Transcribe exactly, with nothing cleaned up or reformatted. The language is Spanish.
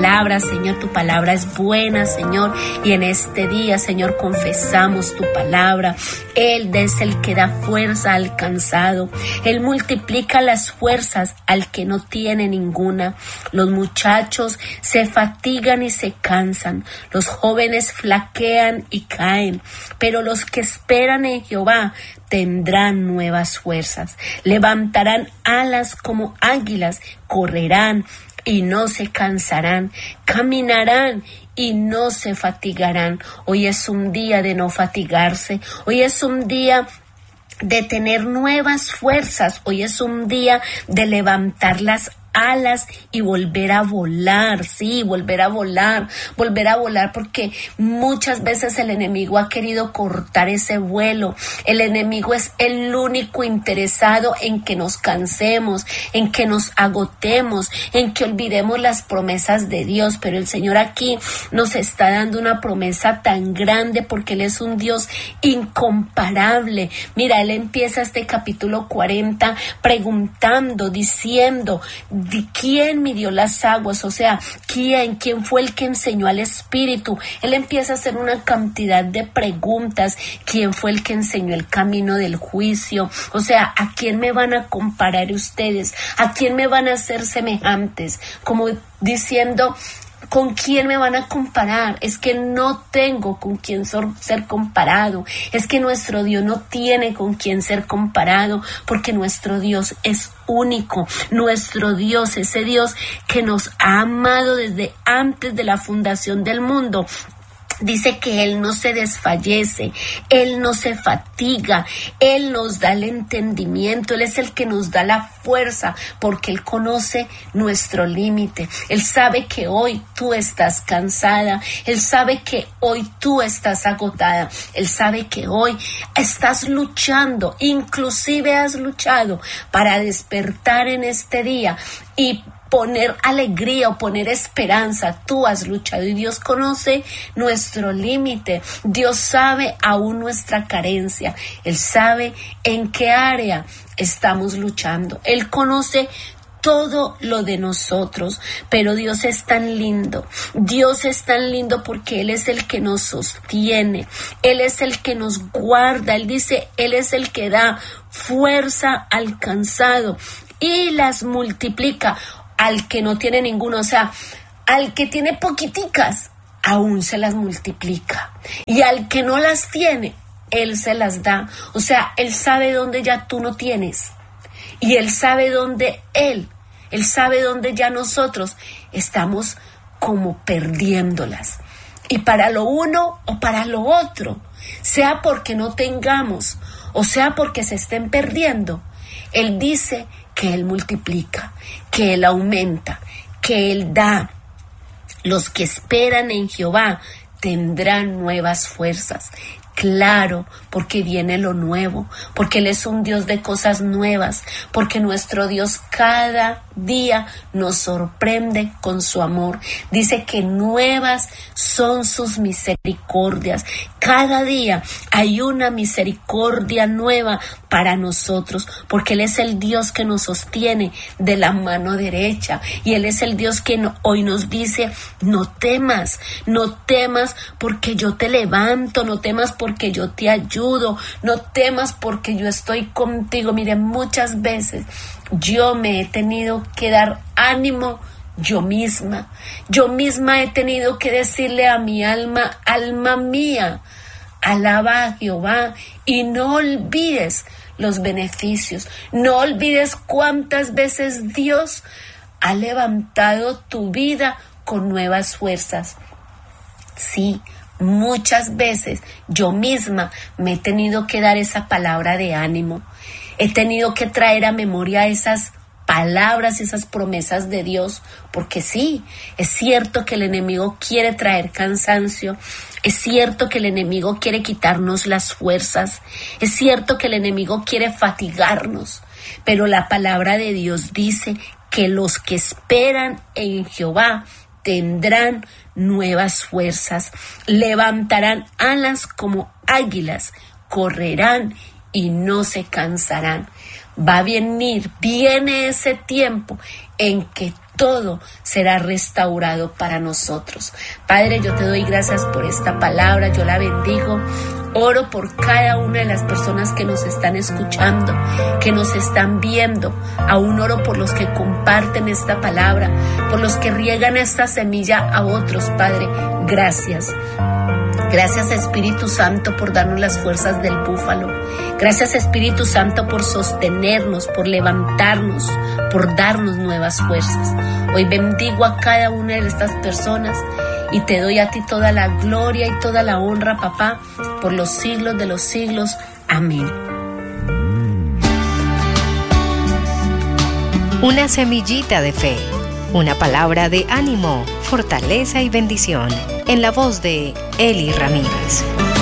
palabra, Señor, tu palabra es buena, Señor, y en este día, Señor, confesamos tu palabra. Él es el que da fuerza al cansado. Él multiplica las fuerzas al que no tiene ninguna. Los muchachos se fatigan y se cansan. Los jóvenes flaquean y caen. Pero los que esperan en Jehová tendrán nuevas fuerzas. Levantarán alas como águilas. Correrán y no se cansarán. Caminarán y no se fatigarán. Hoy es un día de no fatigarse. Hoy es un día de tener nuevas fuerzas. Hoy es un día de levantar las alas y volver a volar, sí, volver a volar, volver a volar, porque muchas veces el enemigo ha querido cortar ese vuelo. El enemigo es el único interesado en que nos cansemos, en que nos agotemos, en que olvidemos las promesas de Dios, pero el Señor aquí nos está dando una promesa tan grande porque Él es un Dios incomparable. Mira, Él empieza este capítulo cuarenta preguntando, diciendo, ¿de quién midió las aguas? O sea, ¿quién? ¿Quién fue el que enseñó al Espíritu? Él empieza a hacer una cantidad de preguntas. ¿Quién fue el que enseñó el camino del juicio? O sea, ¿a quién me van a comparar ustedes? ¿A quién me van a hacer semejantes? Como diciendo, ¿con quién me van a comparar? Es que no tengo con quién ser comparado. Es que nuestro Dios no tiene con quién ser comparado, porque nuestro Dios es único. Nuestro Dios, ese Dios que nos ha amado desde antes de la fundación del mundo. Dice que Él no se desfallece, Él no se fatiga, Él nos da el entendimiento, Él es el que nos da la fuerza, porque Él conoce nuestro límite. Él sabe que hoy tú estás cansada, Él sabe que hoy tú estás agotada, Él sabe que hoy estás luchando, inclusive has luchado para despertar en este día y poner alegría o poner esperanza. Tú has luchado y Dios conoce nuestro límite. Dios sabe aún nuestra carencia. Él sabe en qué área estamos luchando. Él conoce todo lo de nosotros, pero Dios es tan lindo. Dios es tan lindo porque Él es el que nos sostiene. Él es el que nos guarda. Él dice, Él es el que da fuerza al cansado y las multiplica al que no tiene ninguno. O sea, al que tiene poquiticas, aún se las multiplica. Y al que no las tiene, Él se las da. O sea, Él sabe dónde ya tú no tienes. Y Él sabe dónde Él, Él sabe dónde ya nosotros estamos como perdiéndolas. Y para lo uno o para lo otro, sea porque no tengamos, o sea porque se estén perdiendo, Él dice que Él multiplica, que Él aumenta, que Él da. Los que esperan en Jehová tendrán nuevas fuerzas. Claro, porque viene lo nuevo, porque Él es un Dios de cosas nuevas, porque nuestro Dios cada día nos sorprende con su amor. Dice que nuevas son sus misericordias. Cada día hay una misericordia nueva para nosotros, porque Él es el Dios que nos sostiene de la mano derecha, y Él es el Dios que no, hoy nos dice, no temas, no temas porque yo te levanto, no temas porque yo te ayudo, no temas porque yo estoy contigo. Miren, muchas veces yo me he tenido que dar ánimo yo misma, yo misma he tenido que decirle a mi alma, alma mía, alaba a Jehová y no olvides los beneficios, no olvides cuántas veces Dios ha levantado tu vida con nuevas fuerzas. Sí, muchas veces yo misma me he tenido que dar esa palabra de ánimo, he tenido que traer a memoria esas palabras, esas promesas de Dios, porque sí, es cierto que el enemigo quiere traer cansancio, es cierto que el enemigo quiere quitarnos las fuerzas, es cierto que el enemigo quiere fatigarnos, pero la palabra de Dios dice que los que esperan en Jehová tendrán nuevas fuerzas, levantarán alas como águilas, correrán y no se cansarán. Va a venir, viene ese tiempo en que todo será restaurado para nosotros. Padre, yo te doy gracias por esta palabra, yo la bendigo. Oro por cada una de las personas que nos están escuchando, que nos están viendo. Aún oro por los que comparten esta palabra, por los que riegan esta semilla a otros, Padre. Gracias. Gracias, Espíritu Santo, por darnos las fuerzas del búfalo. Gracias, Espíritu Santo, por sostenernos, por levantarnos, por darnos nuevas fuerzas. Hoy bendigo a cada una de estas personas y te doy a ti toda la gloria y toda la honra, papá, por los siglos de los siglos. Amén. Una semillita de fe, una palabra de ánimo, fortaleza y bendición, en la voz de Eli Ramírez.